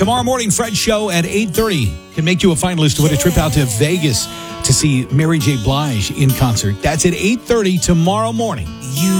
Tomorrow morning, Fred Show at 8:30 can make you a finalist to win a trip out to Vegas to see Mary J. Blige in concert. That's at 8:30 tomorrow morning.